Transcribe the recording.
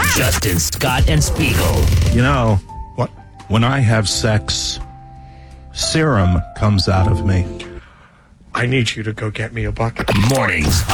Justin, Scott, and Spiegel. You know, What? when I have sex, serum comes out of me. I need you to go get me a bucket. Mornings